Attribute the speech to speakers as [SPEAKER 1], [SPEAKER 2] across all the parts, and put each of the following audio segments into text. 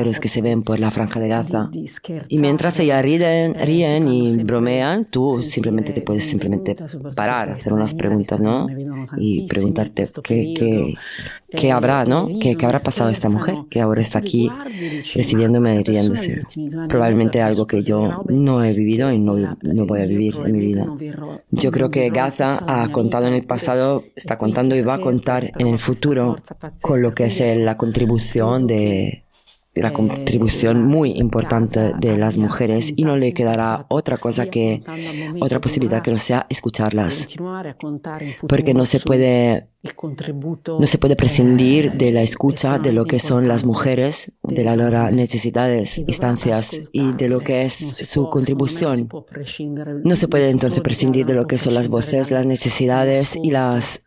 [SPEAKER 1] agujeros que se ven por la Franja de Gaza. Y mientras ellas ríen y bromean, tú simplemente te puedes parar, hacer unas preguntas, ¿no? Y preguntarte qué habrá, ¿no? ¿Qué habrá pasado a esta mujer que ahora está aquí recibiéndome y riéndose? Probablemente algo que yo no he vivido y no voy a vivir en mi vida. Yo creo que Gaza ha contado en el pasado, está contando y va a contar en el futuro con lo que es la contribución muy importante de las mujeres, y no le quedará otra posibilidad que no sea escucharlas, porque no se puede prescindir de la escucha de lo que son las mujeres, de las necesidades, instancias y de lo que es su contribución. No se puede entonces prescindir de lo que son las voces, las necesidades y las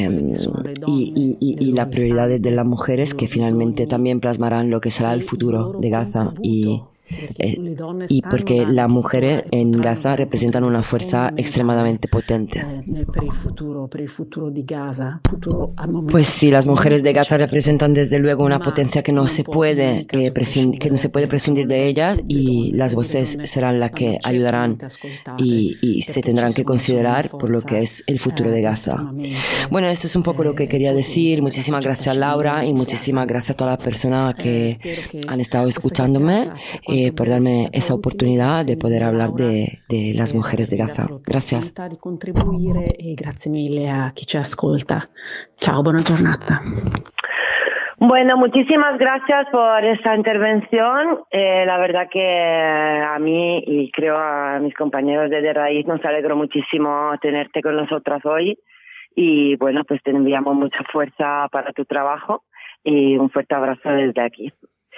[SPEAKER 1] prioridades de las mujeres, que finalmente también plasmarán lo que será el futuro de Gaza. Y porque las mujeres en Gaza representan una fuerza extremadamente potente. Pues sí, las mujeres de Gaza representan desde luego una potencia que no se puede prescindir de ellas, y las voces serán las que ayudarán y se tendrán que considerar por lo que es el futuro de Gaza. Bueno, esto es un poco lo que quería decir. Muchísimas gracias, Laura, y muchísimas gracias a todas las personas que han estado escuchándome, por darme esa oportunidad de poder hablar de las mujeres de Gaza. Gracias.
[SPEAKER 2] Grazie mille a chi ci ascolta. Ciao, buona giornata.
[SPEAKER 3] Bueno, muchísimas gracias por esta intervención. La verdad que a mí y creo a mis compañeros de Raíz nos alegró muchísimo tenerte con nosotras hoy. Y bueno, pues te enviamos mucha fuerza para tu trabajo y un fuerte abrazo desde aquí.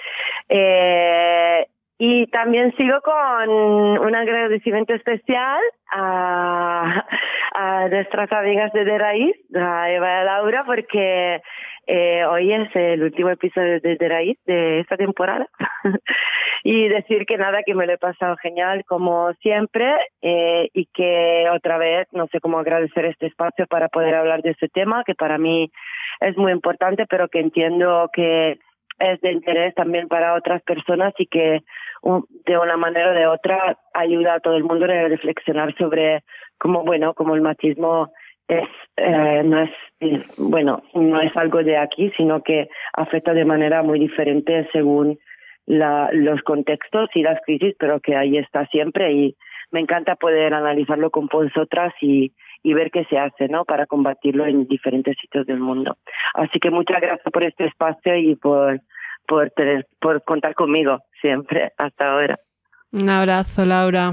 [SPEAKER 3] Y también sigo con un agradecimiento especial a nuestras amigas de Raíz, a Eva y a Laura, porque hoy es el último episodio de Raíz de esta temporada. Y decir que nada, que me lo he pasado genial como siempre, y que otra vez no sé cómo agradecer este espacio para poder hablar de este tema, que para mí es muy importante, pero que entiendo que es de interés también para otras personas, y que de una manera o de otra ayuda a todo el mundo a reflexionar sobre cómo el machismo no es algo de aquí, sino que afecta de manera muy diferente según los contextos y las crisis, pero que ahí está siempre, y me encanta poder analizarlo con vosotras y ver qué se hace, ¿no?, para combatirlo en diferentes sitios del mundo. Así que muchas gracias por este espacio y por contar conmigo siempre hasta ahora.
[SPEAKER 4] Un abrazo, Laura.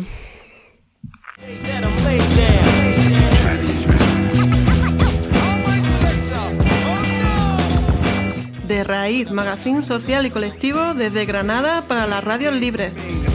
[SPEAKER 5] De Raíz, magazín social y colectivo desde Granada para las radios libres.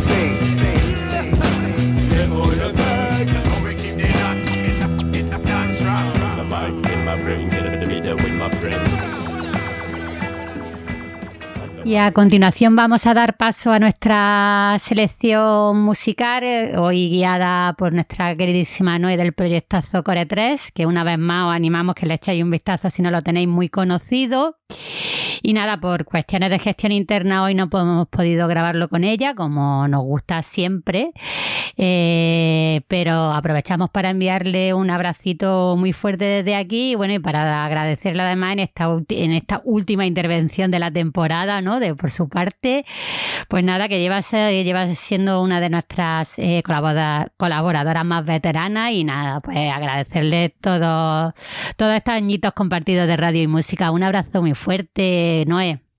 [SPEAKER 6] Y a continuación vamos a dar paso a nuestra selección musical, hoy guiada por nuestra queridísima Noé del proyectazo Core 3, que una vez más os animamos que le echéis un vistazo si no lo tenéis muy conocido. Y nada, por cuestiones de gestión interna hoy no hemos podido grabarlo con ella, como nos gusta siempre, pero aprovechamos para enviarle un abracito muy fuerte desde aquí, y bueno, y para agradecerle además en esta última intervención de la temporada, ¿no?, por su parte, pues nada, que lleva siendo una de nuestras colaboradoras más veteranas, y nada, pues agradecerle todos estos añitos compartidos de radio y música. Un abrazo muy fuerte, Noé.